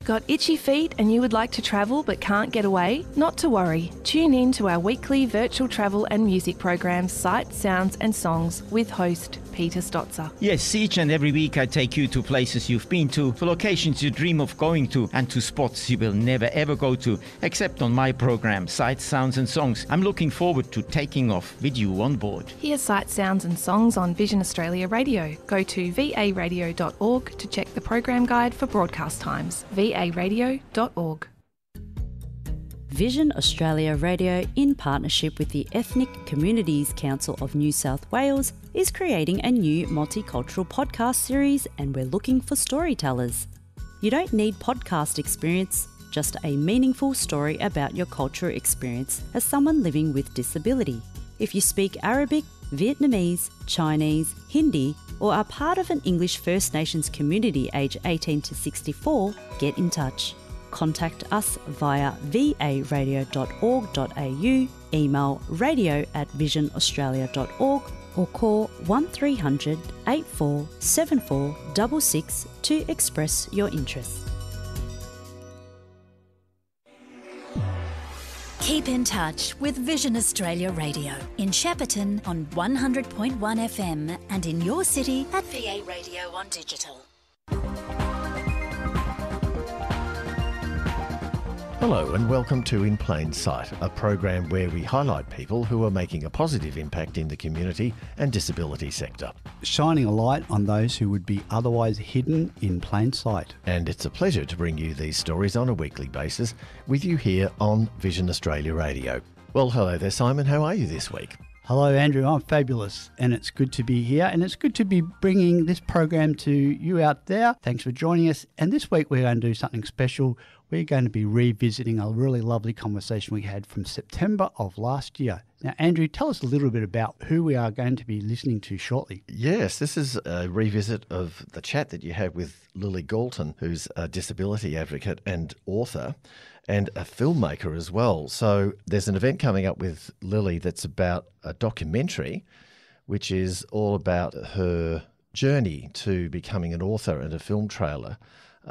Got itchy feet and you would like to travel but can't get away? Not to worry. Tune in to our weekly virtual travel and music programs, Sights, Sounds and Songs with host Peter Stotzer. Yes, each and every week I take you to places you've been to, to locations you dream of going to, and to spots you will never ever go to, except on my program, Sights, Sounds and Songs. I'm looking forward to taking off with you on board. Hear Sights, Sounds and Songs on Vision Australia Radio. Go to varadio.org to check the program guide for broadcast times. varadio.org. Vision Australia Radio, in partnership with the Ethnic Communities Council of New South Wales, is creating a new multicultural podcast series, and we're looking for storytellers. You don't need podcast experience, just a meaningful story about your cultural experience as someone living with disability. If you speak Arabic, Vietnamese, Chinese, Hindi, or are part of an English First Nations community aged 18 to 64, get in touch. Contact us via varadio.org.au, email radio@visionaustralia.org, or call 1300 8474 66 to express your interest. Keep in touch with Vision Australia Radio in Shepparton on 100.1 FM and in your city at VA Radio on digital. Hello and welcome to In Plain Sight, a program where we highlight people who are making a positive impact in the community and disability sector. Shining a light on those who would be otherwise hidden in plain sight. And it's a pleasure to bring you these stories on a weekly basis with you here on Vision Australia Radio. Well, hello there, Simon. How are you this week? Hello, Andrew. I'm fabulous, and it's good to be here, and it's good to be bringing this program to you out there. Thanks for joining us. And this week we're going to do something special. We're going to be revisiting a really lovely conversation we had from September of last year. Now, Andrew, tell us a little bit about who we are going to be listening to shortly. Yes, this is a revisit of the chat that you had with Lily Galton, who's a disability advocate and author, and a filmmaker as well. So there's an event coming up with Lily that's about a documentary, which is all about her journey to becoming an author and a film trailer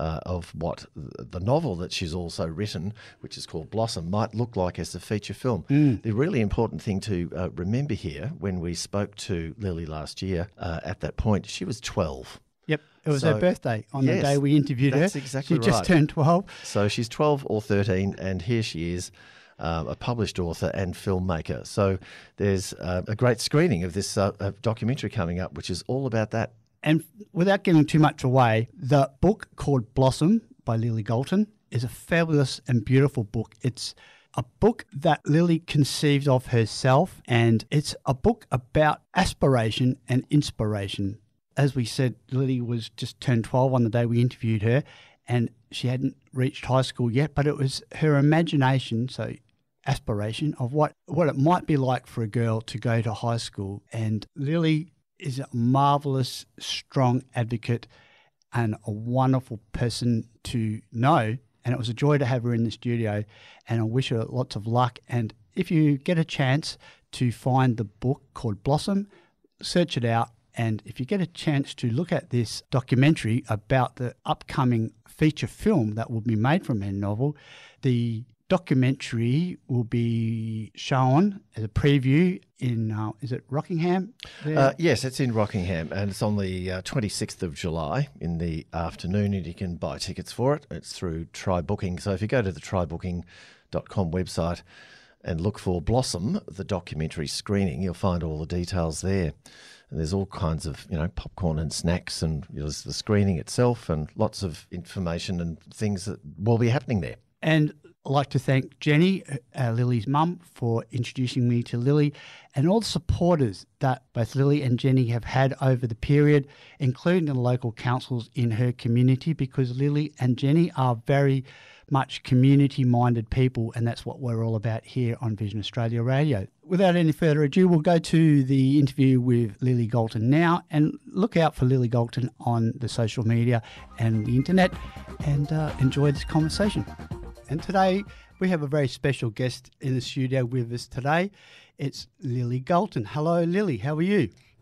of what the novel that she's also written, which is called Blossom, might look like as a feature film. The really important thing to remember here, when we spoke to Lily last year, at that point, she was 12. Yep, it was her birthday on the day we interviewed her. That's exactly right. She just turned 12. So she's 12 or 13, and here she is, a published author and filmmaker. So there's a great screening of this documentary coming up, which is all about that. And without giving too much away, the book called Blossom by Lily Galton is a fabulous and beautiful book. It's a book that Lily conceived of herself, and it's a book about aspiration and inspiration. As we said, Lily was just turned 12 on the day we interviewed her, and she hadn't reached high school yet, but it was her imagination, so aspiration, of what it might be like for a girl to go to high school. And Lily is a marvellous, strong advocate and a wonderful person to know. And it was a joy to have her in the studio, and I wish her lots of luck. And if you get a chance to find the book called Blossom, search it out. And if you get a chance to look at this documentary about the upcoming feature film that will be made from her novel, the documentary will be shown as a preview in, is it Rockingham? Yes, it's in Rockingham, and it's on the 26th of July in the afternoon, and you can buy tickets for it. It's through Try Booking. So if you go to the trybooking.com website and look for Blossom, the documentary screening, you'll find all the details there. And there's all kinds of, popcorn and snacks, and there's the screening itself, and lots of information and things that will be happening there. And I'd like to thank Jenny, Lily's mum, for introducing me to Lily, and all the supporters that both Lily and Jenny have had over the period, including the local councils in her community, because Lily and Jenny are very much community-minded people, and that's what we're all about here on Vision Australia Radio. Without any further ado, we'll go to the interview with Lily Galton now, and look out for Lily Galton on the social media and the internet, and enjoy this conversation. And today we have a very special guest in the studio with us today. It's Lily Galton. Hello, Lily. How are you?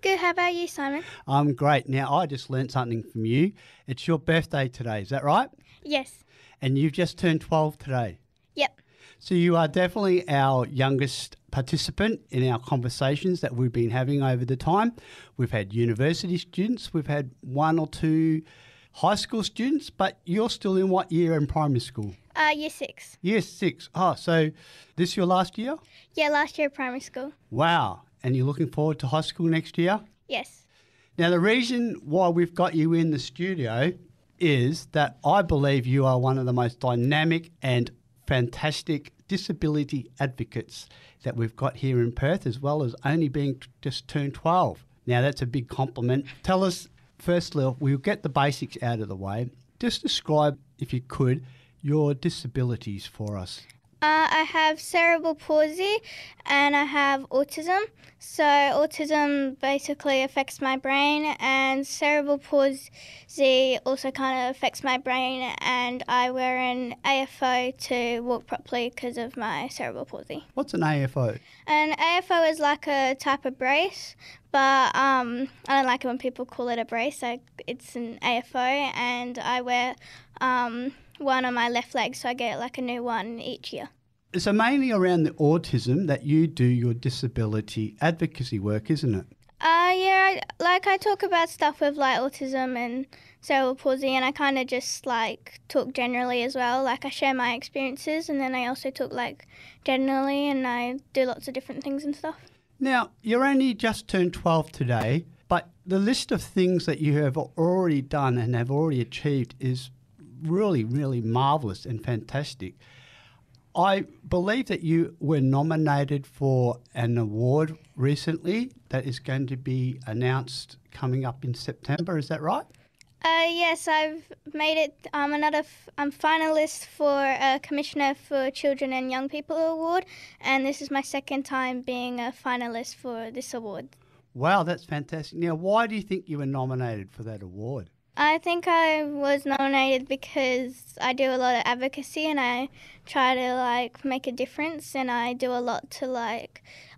Good, how about you, Simon? I'm great. Now, I just learnt something from you. It's your birthday today, is that right? Yes. And you've just turned 12 today. Yep. So you are definitely our youngest participant in our conversations that we've been having over the time. We've had university students, we've had 1 or 2 high school students, but you're still in what year in primary school? Year 6. Year 6. Oh, so this your last year? Yeah, last year of primary school. Wow. And you're looking forward to high school next year? Yes. Now, the reason why we've got you in the studio is that I believe you are one of the most dynamic and fantastic disability advocates that we've got here in Perth, as well as only being just turned 12. Now, that's a big compliment. Tell us, firstly, we'll get the basics out of the way. Just describe, if you could, your disabilities for us. I have cerebral palsy and I have autism. So autism basically affects my brain, and cerebral palsy also kind of affects my brain, and I wear an AFO to walk properly because of my cerebral palsy. What's an AFO? An AFO is like a type of brace, but I don't like it when people call it a brace. So it's an AFO, and I wear one on my left leg, so I get like a new one each year. So mainly around the autism that you do your disability advocacy work, isn't it? Yeah, I talk about stuff with like autism and cerebral palsy, and I kind of just like talk generally as well. Like I share my experiences, and then I also talk like generally, and I do lots of different things and stuff. Now, you're only just turned 12 today, but the list of things that you have already done and have already achieved is really, really marvellous and fantastic. I believe that you were nominated for an award recently that is going to be announced coming up in September. Is that right? Yes, I've made it. I'm finalist for a Commissioner for Children and Young People Award, and this is my second time being a finalist for this award. Wow, that's fantastic. Now, why do you think you were nominated for that award? I think I was nominated because I do a lot of advocacy and I try to make a difference, and I do a lot to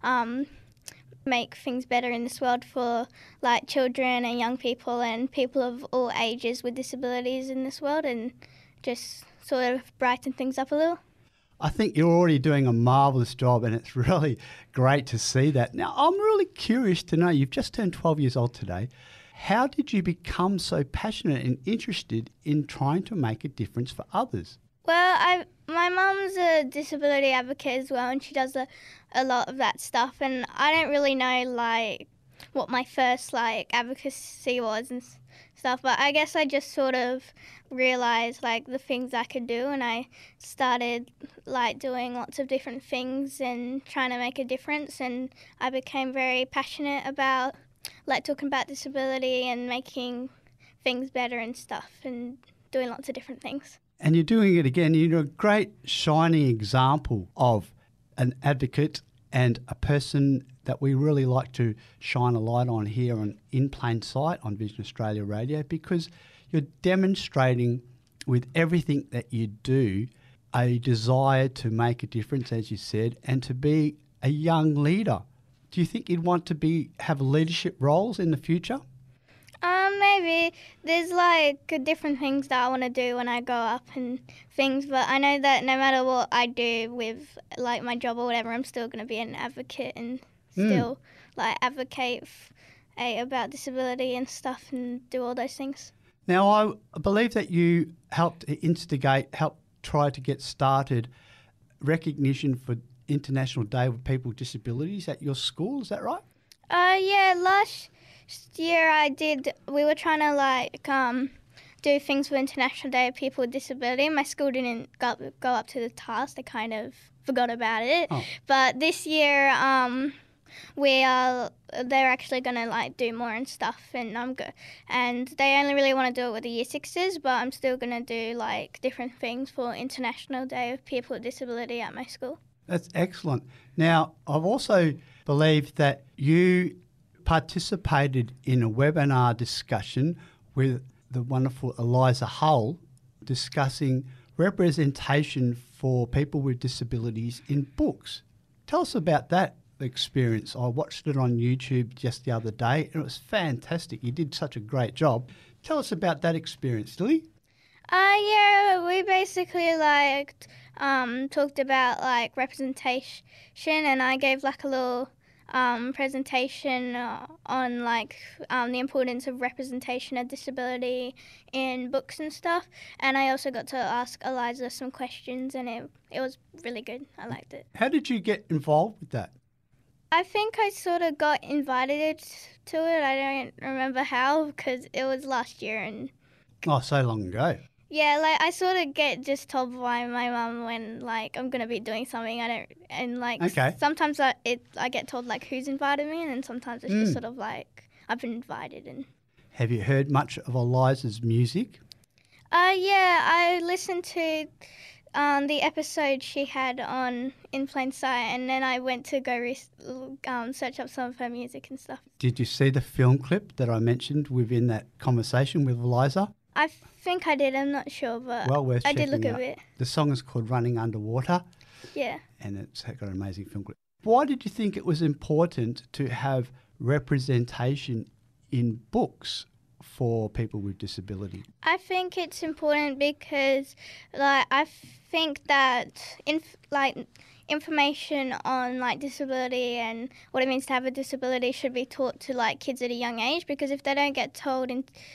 make things better in this world for children and young people and people of all ages with disabilities in this world, and just sort of brighten things up a little. I think you're already doing a marvellous job, and it's really great to see that. Now, I'm really curious to know, you've just turned 12 years old today. How did you become so passionate and interested in trying to make a difference for others? Well, my mum's a disability advocate as well, and she does a lot of that stuff, and I don't really know what my first advocacy was and stuff, but I guess I just sort of realised the things I could do, and I started doing lots of different things and trying to make a difference, and I became very passionate about talking about disability and making things better and stuff, and doing lots of different things. And you're doing it again. You're a great shining example of an advocate and a person that we really like to shine a light on here on In Plain Sight on Vision Australia Radio, because you're demonstrating with everything that you do a desire to make a difference, as you said, and to be a young leader. Do you think you'd want to have leadership roles in the future? Maybe. There's different things that I want to do when I grow up and things, but I know that no matter what I do with my job or whatever, I'm still going to be an advocate and still advocate about disability and stuff and do all those things. Now, I believe that you helped try to get started recognition for International Day of People with Disabilities at your school. Is that right? Yeah, last year we were trying to do things for International Day of People with Disability. My school didn't go up to the task. They kind of forgot about it. Oh. But this year they're actually going to do more and stuff, and I'm good. And they only really want to do it with the Year 6s, but I'm still going to do different things for International Day of People with Disability at my school. That's excellent. Now, I've also believed that you participated in a webinar discussion with the wonderful Eliza Hull discussing representation for people with disabilities in books. Tell us about that, experience. I watched it on YouTube just the other day, and it was fantastic. You did such a great job. Tell us about that experience, Lily. Yeah, we basically talked about representation, and I gave a little presentation on the importance of representation of disability in books and stuff. And I also got to ask Eliza some questions, and it was really good. I liked it. How did you get involved with that? I think I sort of got invited to it. I don't remember how, because it was last year. And Oh, so long ago. yeah, I sort of get just told by my mum when I'm gonna be doing something. I don't, and Okay. sometimes I get told who's invited me, and then sometimes it's just sort of I've been invited. And Have you heard much of Eliza's music? yeah, I listened to the episode she had on In Plain Sight, and then I went to go search up some of her music and stuff. Did you see the film clip that I mentioned within that conversation with Eliza? I think I did. I'm not sure, but Well, worth I did checking look out. a bit. The song is called Running Underwater, Yeah. and it's got an amazing film clip. Why did you think it was important to have representation in books for people with disability? I think it's important because, I think that information on disability and what it means to have a disability should be taught to kids at a young age. Because if they don't get taught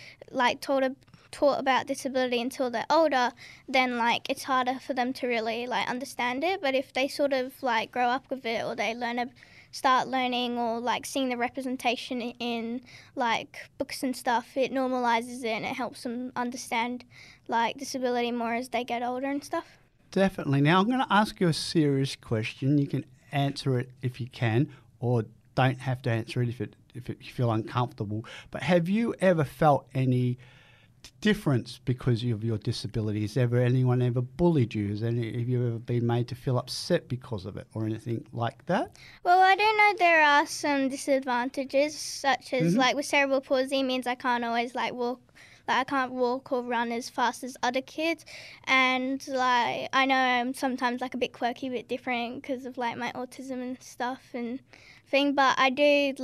about disability until they're older, then it's harder for them to really understand it. But if they sort of grow up with it, or they start learning or seeing the representation in books and stuff, it normalizes it and it helps them understand disability more as they get older and stuff. Definitely. Now, I'm going to ask you a serious question. You can answer it if you can, or don't have to answer it if you feel uncomfortable. But have you ever felt any difference because of your disability? Has anyone ever bullied you? Have you ever been made to feel upset because of it, or anything like that? Well, I do know there are some disadvantages, such as with cerebral palsy means I can't always walk. I can't walk or run as fast as other kids, and I know I'm sometimes a bit quirky, a bit different because of my autism and stuff and thing. But I do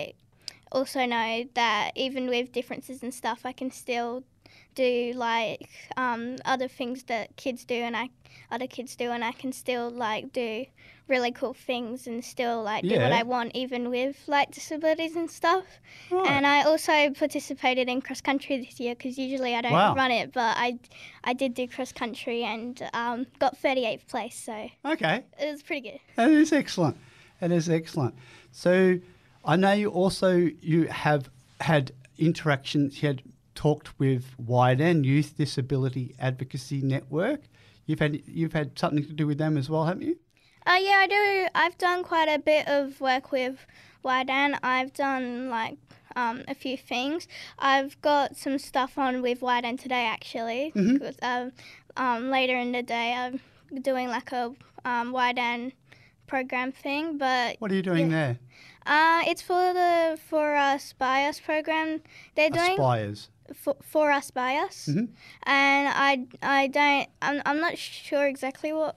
also know that even with differences and stuff, I can still do other things that kids do and other kids do, and I can still do really cool things and still do what I want even with disabilities and stuff. Right. And I also participated in cross country this year, because usually I don't run it, but I did do cross country and got 38th place, so Okay. it was pretty good. That is excellent. That is excellent. So I know you have had interactions. You had talked with WIDEN, Youth Disability Advocacy Network. You've had something to do with them as well, haven't you? Yeah, I do. I've done quite a bit of work with WIDEN. I've done a few things. I've got some stuff on with WIDEN today, actually. Because, later in the day, I'm doing a WIDEN program thing. But What are you doing there? it's for the For Us By Us program. They're doing Aspires. For Us By Us, and I'm not sure exactly what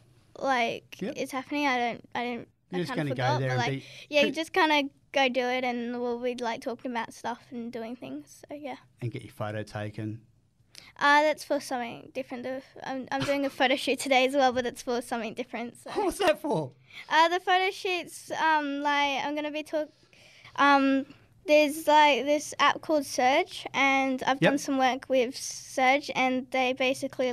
is happening. I You're just kind going of to forgot, go there but and be... you just kind of go do it, and we'll be talking about stuff and doing things. So yeah. And get your photo taken. That's for something different. I'm doing a photo shoot today as well, but it's for something different. So. What's that for? The photo shoots, I'm gonna be there's this app called Surge, and I've done some work with Surge, and they basically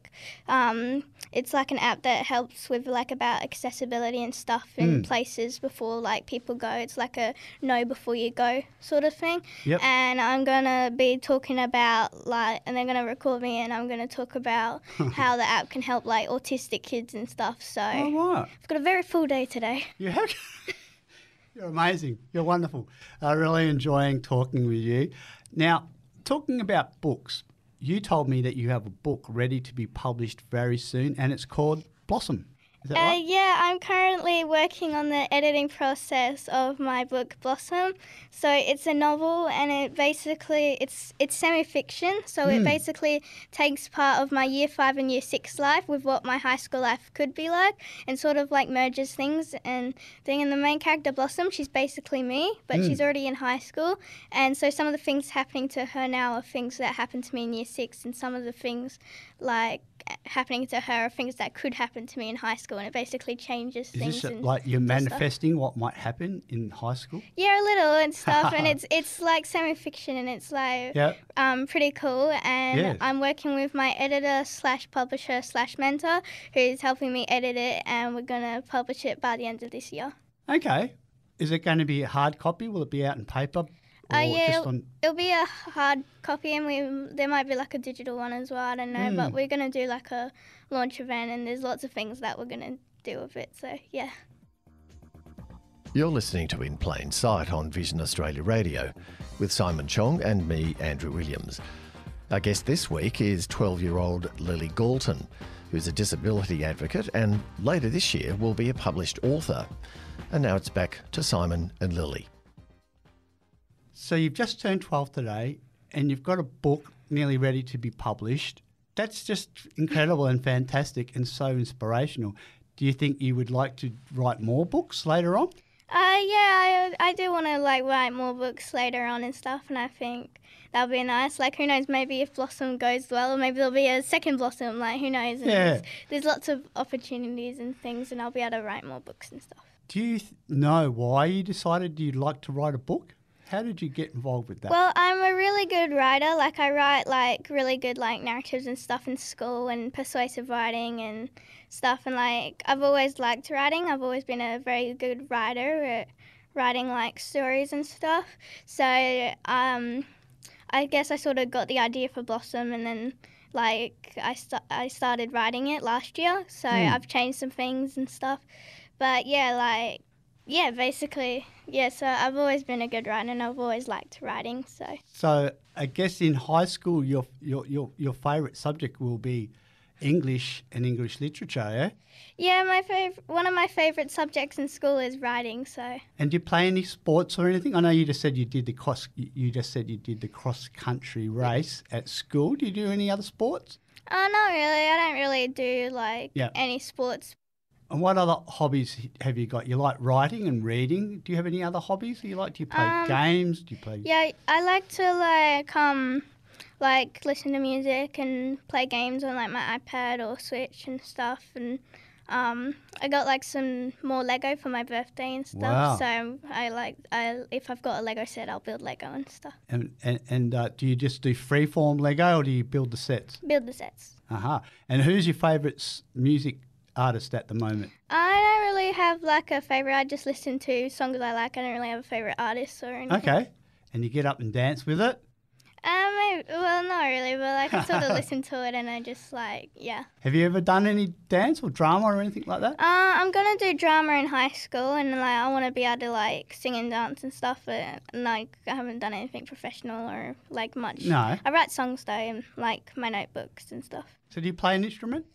it's an app that helps with about accessibility and stuff in places before people go. It's a know before you go sort of thing. Yep. And I'm gonna be talking about and they're gonna record me, and I'm gonna talk about how the app can help autistic kids and stuff. So right. I've got a very full day today. You have... You're amazing. You're wonderful. I'm really enjoying talking with you. Now, talking about books, you told me that you have a book ready to be published very soon, and it's called Blossom. Is that right? Yeah, I'm currently working on the editing process of my book Blossom. So it's a novel, and it's semi-fiction. So it basically takes part of my Year 5 and Year 6 life with what my high school life could be like, and sort of like merges things and thing. And the main character Blossom, she's basically me, but she's already in high school, and so some of the things happening to her now are things that happened to me in Year 6, and some of the things like happening to her are things that could happen to me in high school, and it basically changes things. Is this and like you're stuff. manifesting what might happen in high school? Yeah, a little and stuff, and it's like semi-fiction, and it's like pretty cool. And Yes. I'm working with my editor / publisher / mentor, who's helping me edit it, and we're gonna publish it by the end of this year. Okay. Is it going to be a hard copy? Will it be out in paper? Or Yeah, just on... it'll be a hard copy, and there might be like a digital one as well. I don't know, but we're gonna do like a launch event, and there's lots of things that we're gonna do with it. So yeah. You're listening to In Plain Sight on Vision Australia Radio with Simon Chong and me, Andrew Williams. Our guest this week is 12-year-old Lily Galton, who's a disability advocate and later this year will be a published author. And now it's back to Simon and Lily. So you've just turned 12 today and you've got a book nearly ready to be published. That's just incredible and fantastic and so inspirational. Do you think you would like to write more books later on? Yeah, I do want to like write more books later on and stuff, and I think that would be nice. Like, who knows, maybe if Blossom goes well, maybe there'll be a second Blossom, like, who knows. And Yeah. there's lots of opportunities and things, and I'll be able to write more books and stuff. Do you know why you decided you'd like to write a book? How did you get involved with that? Well, I'm a really good writer. Like, I write like really good like narratives and stuff in school, and persuasive writing and stuff. And like, I've always liked writing. I've always been a very good writer at writing like stories and stuff. So I guess I sort of got the idea for Blossom, and then like I started writing it last year. So I've changed some things and stuff. But yeah, basically, yeah, so I've always been a good writer, and I've always liked writing, so. So I guess in high school your favourite subject will be English and English literature, yeah? Yeah, one of my favourite subjects in school is writing, so. And do you play any sports or anything? I know you just said you did the cross country race at school. Do you do any other sports? Not really. I don't really do any sports. And what other hobbies have you got? You like writing and reading. Do you have any other hobbies do you like? Do you play games? Do you play? Yeah, I like to listen to music and play games on like my iPad or Switch and stuff. And I got like some more Lego for my birthday and stuff. Wow. So if I've got a Lego set, I'll build Lego and stuff. And do you just do freeform Lego or do you build the sets? Build the sets. And who's your favourite music artist at the moment? I don't really have like a favourite. I just listen to songs I like. I don't really have a favourite artist or anything. Okay. And you get up and dance with it? Maybe, well, not really, but like I sort of listen to it and I just yeah. Have you ever done any dance or drama or anything like that? I'm gonna do drama in high school, and like I want to be able to like sing and dance and stuff, but like I haven't done anything professional or like much. No. I write songs though in like my notebooks and stuff. So do you play an instrument?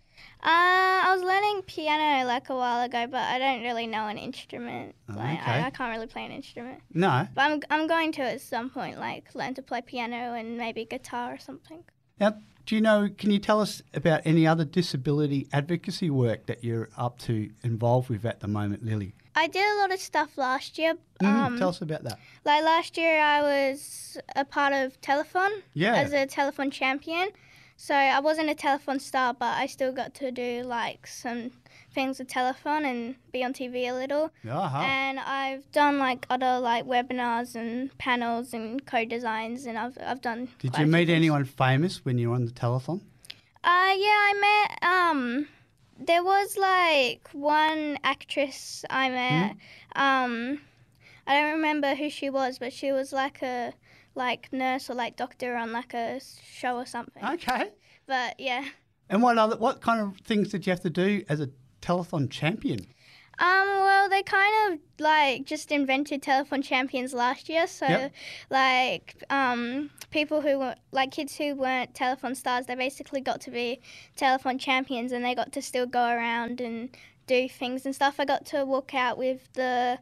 I was learning piano like a while ago, but I don't really know an instrument. Like okay. I can't really play an instrument. No. But I'm going to at some point like learn to play piano and maybe guitar or something. Now, can you tell us about any other disability advocacy work that you're up to involved with at the moment, Lily? I did a lot of stuff last year. Tell us about that. Like last year I was a part of Telethon as a Telethon champion. So I wasn't a Telethon star, but I still got to do like some things with Telethon and be on TV a little. And I've done like other like webinars and panels and co-designs, and I've done. Did you meet anyone famous when you were on the Telethon? Yeah, I met. There was like one actress I met. I don't remember who she was, but she was like a nurse or like doctor on like a show or something. Okay. But yeah. And what kind of things did you have to do as a Telethon champion? Well, they kind of like just invented Telethon champions last year. So like people who were like kids who weren't Telethon stars, they basically got to be Telethon champions, and they got to still go around and do things and stuff. I got to walk out with the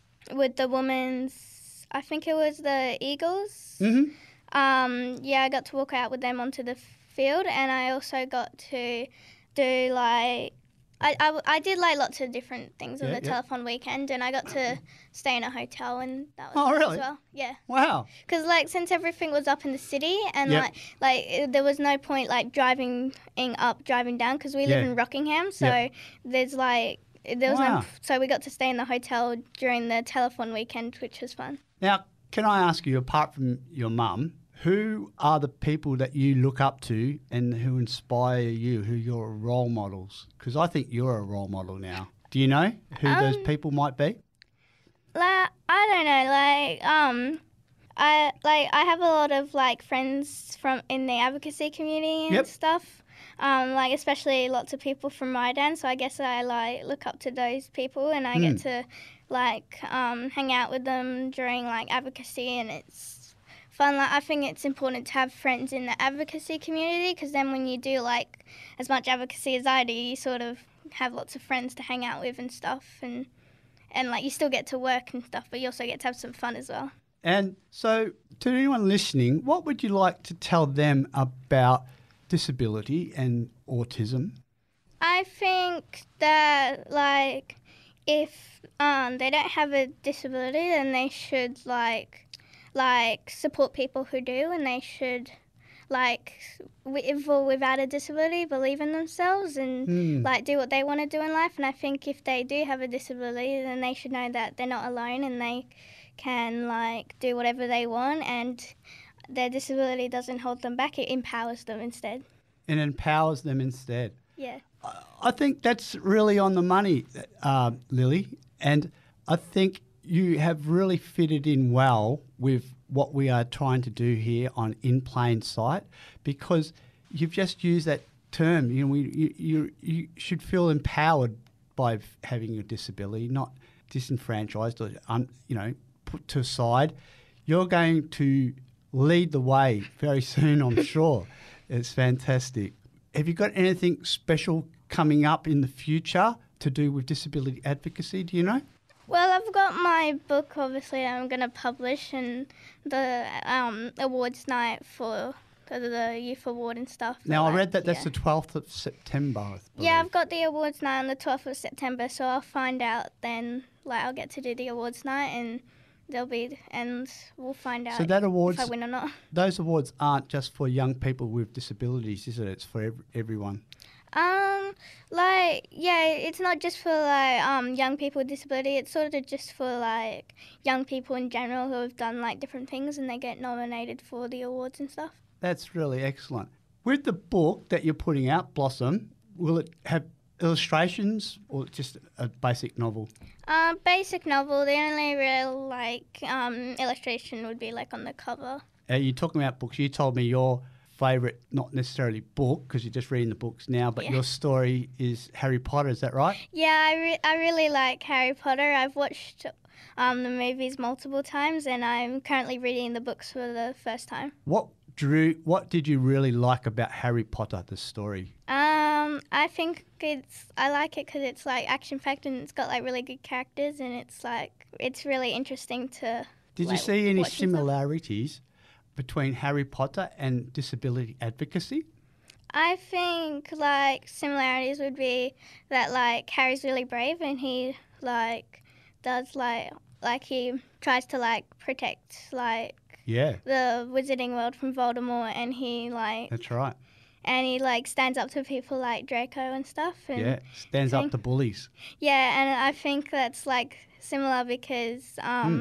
women's, I think it was the Eagles. Mm-hmm. I got to walk out with them onto the field, and I also got to do like I did like lots of different things on the telethon weekend, and I got to stay in a hotel, and that was nice really? as well. Yeah. Wow. Because like since everything was up in the city, and like there was no point like driving down, because we live in Rockingham, so there's like there was no, so we got to stay in the hotel during the telethon weekend, which was fun. Now, can I ask you, apart from your mum, who are the people that you look up to and who inspire you, who are your role models? Because I think you're a role model now. Do you know who those people might be? Like, I don't know. I have a lot of like friends from in the advocacy community and stuff. Like especially lots of people from Maidan. So I guess I like look up to those people, and I get to like hang out with them during like advocacy, and it's fun. Like I think it's important to have friends in the advocacy community, because then when you do like as much advocacy as I do, you sort of have lots of friends to hang out with and stuff, and like you still get to work and stuff, but you also get to have some fun as well. And so to anyone listening, what would you like to tell them about disability and autism? I think that like if they don't have a disability, then they should like support people who do, and they should like without a disability believe in themselves and like do what they want to do in life. And I think if they do have a disability, then they should know that they're not alone, and they can like do whatever they want, and their disability doesn't hold them back, it empowers them instead. It empowers them instead. Yeah. I think that's really on the money, Lily, and I think you have really fitted in well with what we are trying to do here on In Plain Sight, because you've just used that term. You know, you should feel empowered by having a disability, not disenfranchised or put to aside. You're going to lead the way very soon, I'm sure. It's fantastic. Have you got anything special coming up in the future to do with disability advocacy? Do you know? Well, I've got my book, obviously, that I'm going to publish, and the awards night for the Youth Award and stuff. Now, I read that that's the 12th of September, I believe. Yeah, I've got the awards night on the 12th of September, so I'll find out then. Like, I'll get to do the awards night, and we'll find out if I win or not. Those awards aren't just for young people with disabilities, is it? It's for everyone. It's not just for like young people with disability. It's sort of just for like young people in general who have done like different things, and they get nominated for the awards and stuff. That's really excellent. With the book that you're putting out, Blossom, will it have illustrations or just a basic novel? Basic novel. The only real illustration would be like on the cover. You're talking about books. You told me your favourite, not necessarily book, because you're just reading the books now, but your story is Harry Potter, is that right? Yeah, I really like Harry Potter. I've watched the movies multiple times, and I'm currently reading the books for the first time. What did you really like about Harry Potter, the story? I think I like it because it's like action-packed, and it's got like really good characters, and it's really interesting to Did you see any similarities between Harry Potter and disability advocacy? I think like similarities would be that like Harry's really brave, and he like does like he tries to like protect the wizarding world from Voldemort, and he like That's right. And he like stands up to people like Draco and stuff. And stands up to bullies. Yeah, and I think that's like similar because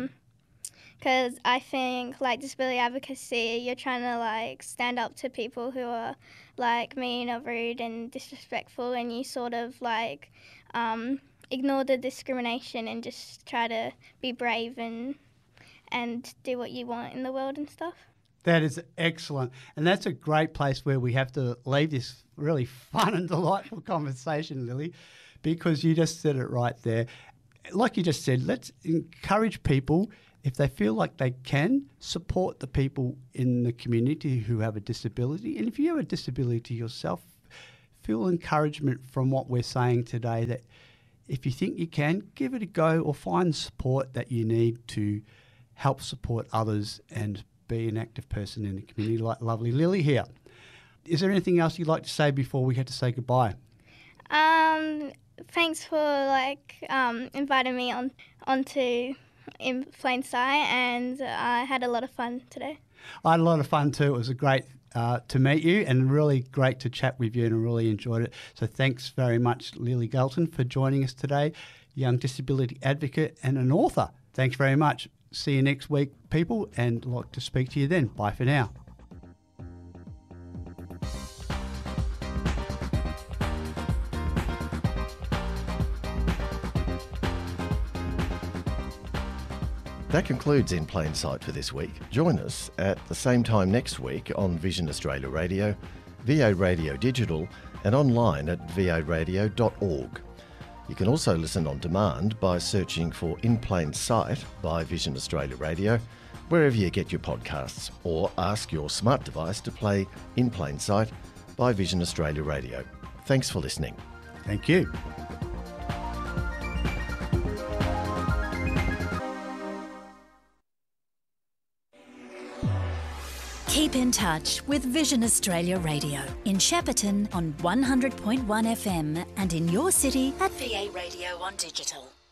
I think like disability advocacy, you're trying to like stand up to people who are like mean or rude and disrespectful, and you sort of like ignore the discrimination and just try to be brave and do what you want in the world and stuff. That is excellent. And that's a great place where we have to leave this really fun and delightful conversation, Lily, because you just said it right there. Like you just said, let's encourage people, if they feel like they can, support the people in the community who have a disability. And if you have a disability yourself, feel encouragement from what we're saying today that if you think you can, give it a go or find support that you need to help support others and be an active person in the community like lovely Lily here. Is there anything else you'd like to say before we have to say goodbye? Thanks for inviting me onto In Plain Sight, and I had a lot of fun today. I had a lot of fun too. It was great to meet you and really great to chat with you, and I really enjoyed it. So thanks very much, Lily Galton, for joining us today, young disability advocate and an author. Thanks very much. See you next week, people, and like to speak to you then. Bye for now. That concludes In Plain Sight for this week. Join us at the same time next week on Vision Australia Radio, VA Radio Digital, and online at varadio.org. You can also listen on demand by searching for In Plain Sight by Vision Australia Radio, wherever you get your podcasts, or ask your smart device to play In Plain Sight by Vision Australia Radio. Thanks for listening. Thank you. Keep in touch with Vision Australia Radio in Shepparton on 100.1 FM and in your city at VA Radio on digital.